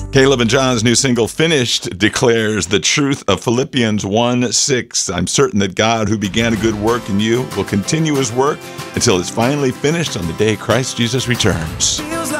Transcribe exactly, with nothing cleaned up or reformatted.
Caleb and John's new single, Finished, declares the truth of Philippians one six. I'm certain that God, who began a good work in you, will continue his work until it's finally finished on the day Christ Jesus returns.